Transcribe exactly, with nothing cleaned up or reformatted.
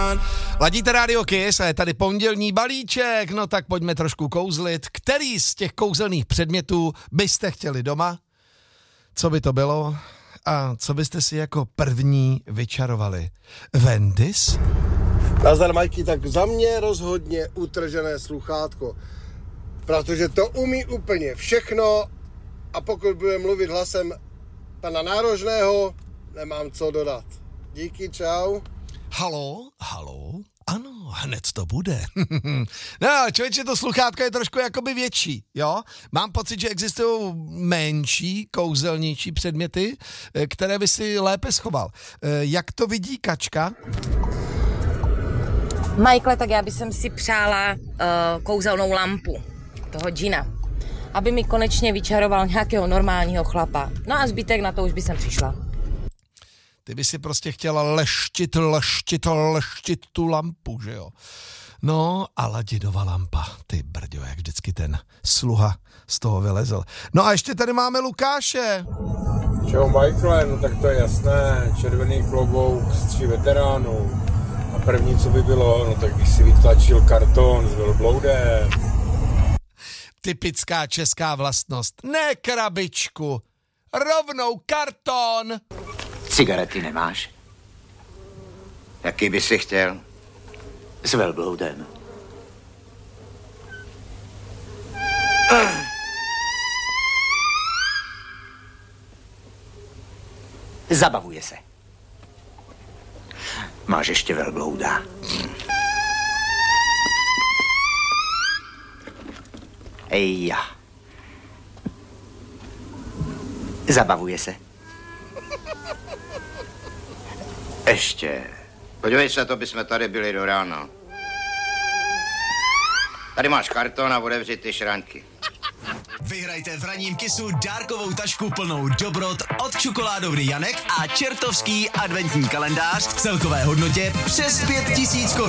Ladíte Radio Kiss a je tady pondělní balíček, no tak pojďme trošku kouzlit. Který z těch kouzelných předmětů byste chtěli doma? Co by to bylo? A co byste si jako první vyčarovali? Vendys? Nazdar, Majky, tak za mě rozhodně utržené sluchátko, protože to umí úplně všechno a pokud bude mluvit hlasem pana Nárožného, nemám co dodat. Díky, čau. Halo, halo, ano, hned to bude. No, člověče, to sluchátko je trošku jakoby větší, jo? Mám pocit, že existují menší, kouzelnější předměty, které by si lépe schoval. Jak to vidí Kačka? Michael, tak já bych si přála uh, kouzelnou lampu toho džina, aby mi konečně vyčaroval nějakého normálního chlapa. No a zbytek na to už by jsem přišla. Ty by si prostě chtěla leštit, leštit, leštit tu lampu, že jo? No, Aladinova lampa, ty brďo, jak vždycky ten sluha z toho vylezl. No a ještě tady máme Lukáše. Čau, Michael, no tak to je jasné, červený klobouk z tří veteránů. A první, co by bylo, no tak bych si vytlačil karton s velbloudem. Typická česká vlastnost. Ne krabičku, rovnou karton. Cigarety nemáš? Jaký by si chtěl? S velbloudem. Zabavuje se. Máš ještě velblouda. Ejja. Zabavuje se. Ještě. Podívej se, to bychom tady byli do rána. Tady máš karton a otevři ty šranky. Vyhrajte v ranním Kissu dárkovou tašku plnou dobrot od čokoládovny Janek a čertovský adventní kalendář v celkové hodnotě přes pět tisíc korun.